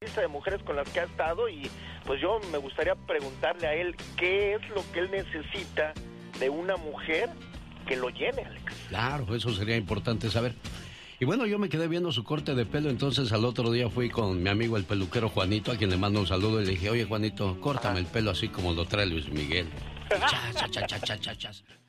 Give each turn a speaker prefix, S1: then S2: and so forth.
S1: lista de mujeres con las que ha estado y pues yo me gustaría preguntarle a él qué es lo que él necesita de una mujer que lo llene, Alex.
S2: Claro, eso sería importante saber. Y bueno, yo me quedé viendo su corte de pelo, entonces al otro día fui con mi amigo el peluquero Juanito, a quien le mando un saludo, y le dije, oye Juanito, córtame el pelo así como lo trae Luis Miguel. Chas, chas, chas, chas, chas, chas.